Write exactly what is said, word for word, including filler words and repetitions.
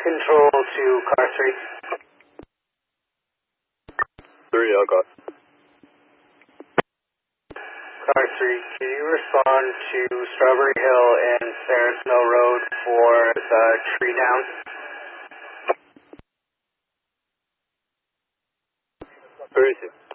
Control to car three. Three, I got. Car three, can you respond to Strawberry Hill and Sarah's Mill Road for the tree down? Where is it?